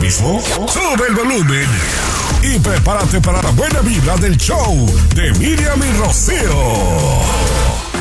mismo? Sube el volumen y prepárate para la buena vibra del show de Miriam y Rocío.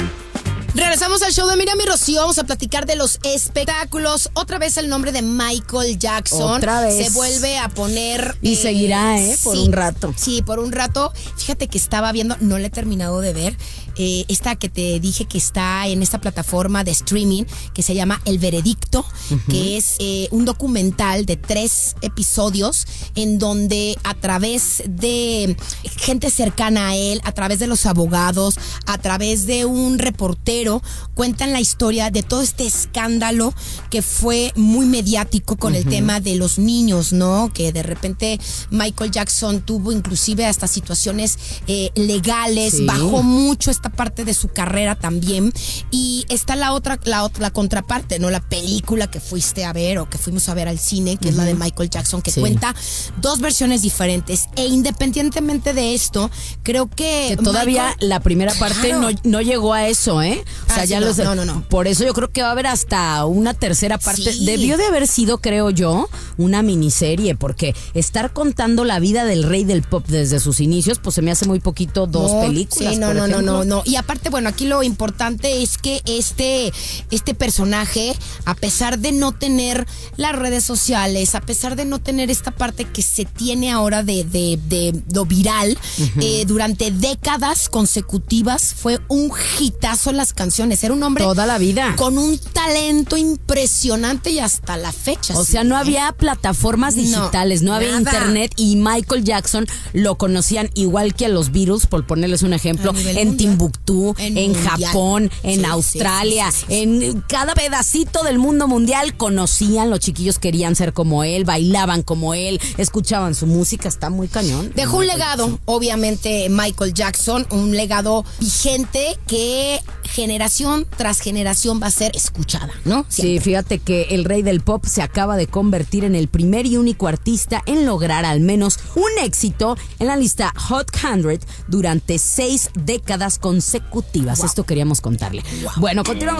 Regresamos al show de Miriam y Rocío. Vamos a platicar de los espectáculos. Otra vez el nombre de Michael Jackson. Otra vez. Se vuelve a poner... Y seguirá, por un rato. Sí, por un rato. Fíjate que estaba viendo, no la he terminado de ver, esta que te dije que está en esta plataforma de streaming que se llama El Veredicto, que es un documental de 3 episodios en donde a través de gente cercana a él, a través de los abogados, a través de un reportero, cuentan la historia de todo este escándalo que fue muy mediático con el tema de los niños, ¿no? Que de repente Michael Jackson tuvo inclusive hasta situaciones legales, bajó mucho esta parte de su carrera también. Y está la contraparte, ¿no? La película que fuiste a ver o que fuimos a ver al cine, que es la de Michael Jackson, que cuenta 2 versiones diferentes. E independientemente de esto, creo que todavía la primera parte no llegó a eso, ¿eh? O sea, ya no. Por eso yo creo que va a haber hasta una tercera parte. Sí. Debió de haber sido, creo yo, una miniserie, porque estar contando la vida del rey del pop desde sus inicios, pues se me hace muy poquito 2 películas. Sí, no. Y aparte, bueno, aquí lo importante es que este personaje, a pesar de no tener las redes sociales, a pesar de no tener esta parte que se tiene ahora de lo viral, durante décadas consecutivas fue un hitazo en las canciones. Era un hombre toda la vida con un talento impresionante y hasta la fecha. O sea, no había plataformas digitales, no había internet, y Michael Jackson lo conocían igual que a los Beatles, por ponerles un ejemplo, en Timbuktu, en Japón, en Australia, en cada pedacito del mundo mundial conocían, los chiquillos querían ser como él, bailaban como él, escuchaban su música. Está muy cañón. Dejó un legado, obviamente, Michael Jackson, un legado vigente que generación tras generación va a ser escuchada, ¿no? Siempre. Sí, fíjate que el rey del pop se acaba de convertir en el primer y único artista en lograr al menos un éxito en la lista Hot 100 durante 6 décadas consecutivas. Esto queríamos contarle. Bueno, continuamos.